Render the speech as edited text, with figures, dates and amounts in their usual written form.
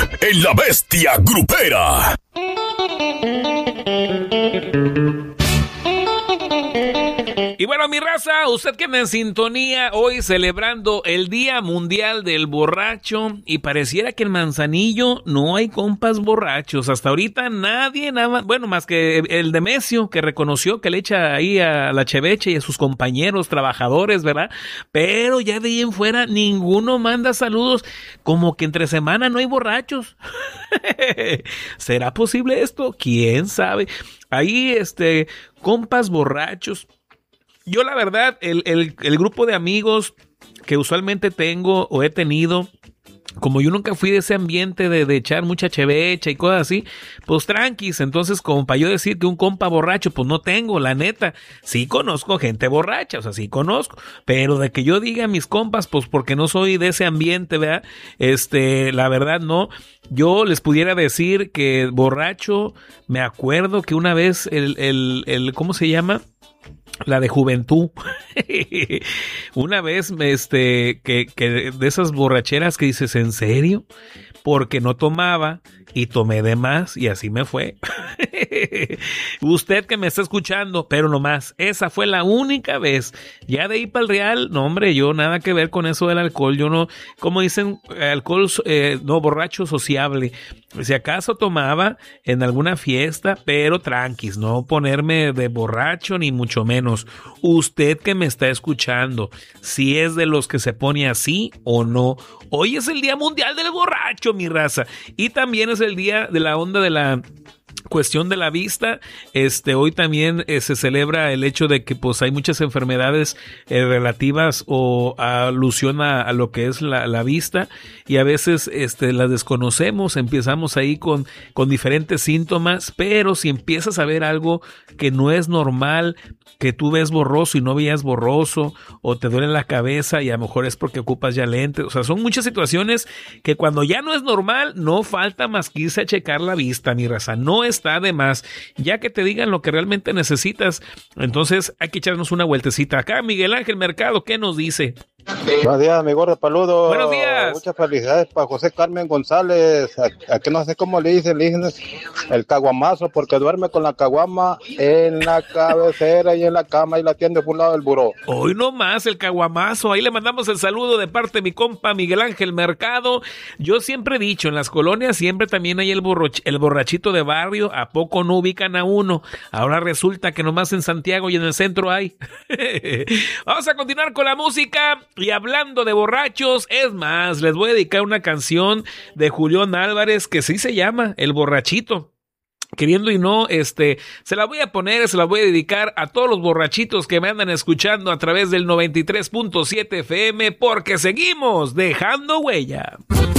en La Bestia Grupera. Y bueno, mi raza, usted que me en sintonía, hoy celebrando el Día Mundial del Borracho, y pareciera que en Manzanillo no hay compas borrachos. Hasta ahorita nadie, nada más, bueno, más que el Demesio, que reconoció que le echa ahí a la Cheveche y a sus compañeros trabajadores, ¿verdad? Pero ya de ahí en fuera ninguno manda saludos, como que entre semana no hay borrachos. ¿Será posible esto? ¿Quién sabe? Ahí, compas borrachos. Yo la verdad, el grupo de amigos que usualmente tengo o he tenido, como yo nunca fui de ese ambiente de echar mucha chevecha y cosas así, pues tranquis. Entonces, como para yo decir que un compa borracho, pues no tengo, la neta. Sí conozco gente borracha, o sea, sí conozco, pero de que yo diga a mis compas, pues porque no soy de ese ambiente, ¿verdad? La verdad no. Yo les pudiera decir que borracho, me acuerdo que una vez ¿cómo se llama? La de juventud. Una vez, que de esas borracheras que dices, ¿en serio? Porque no tomaba y tomé de más y así me fue. Usted que me está escuchando, pero nomás, esa fue la única vez. Ya de ahí para el real, no hombre, yo nada que ver con eso del alcohol. Yo no, como dicen, alcohol, no, borracho sociable. Si acaso tomaba en alguna fiesta, pero tranquis, no ponerme de borracho ni mucho menos. Usted que me está escuchando, si es de los que se pone así o no. Hoy es el Día Mundial del Borracho, mi raza. Y también es el día de la onda de la cuestión de la vista. Hoy también se celebra el hecho de que pues hay muchas enfermedades relativas o alusión a lo que es la vista, y a veces las desconocemos, empezamos ahí con diferentes síntomas, pero si empiezas a ver algo que no es normal, que tú ves borroso y no veías borroso, o te duele la cabeza y a lo mejor es porque ocupas ya lentes, o sea, son muchas situaciones que cuando ya no es normal, no falta más que irse a checar la vista, mi raza, no está de más, ya que te digan lo que realmente necesitas. Entonces hay que echarnos una vueltecita. Acá Miguel Ángel Mercado, ¿qué nos dice? Buenos días, mi gordo Paludo. Buenos días. Muchas felicidades para José Carmen González. Aquí no sé cómo le dicen el caguamazo, porque duerme con la caguama en la cabecera y en la cama y la tiende por un lado del buró. Hoy no más el caguamazo. Ahí le mandamos el saludo de parte de mi compa Miguel Ángel Mercado. Yo siempre he dicho, en las colonias siempre también hay el borrachito de barrio. ¿A poco no ubican a uno? Ahora resulta que nomás en Santiago y en el centro hay. Vamos a continuar con la música. Y hablando de borrachos, es más, les voy a dedicar una canción de Julián Álvarez que sí se llama El Borrachito. Queriendo y no, se la voy a poner, se la voy a dedicar a todos los borrachitos que me andan escuchando a través del 93.7 FM, porque seguimos dejando huella.